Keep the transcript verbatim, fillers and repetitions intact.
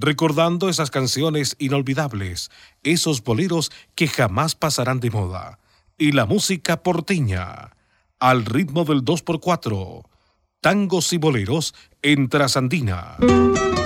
recordando esas canciones inolvidables, esos boleros que jamás pasarán de moda, y la música porteña, al ritmo del dos por cuatro, tangos y boleros en Trasandina.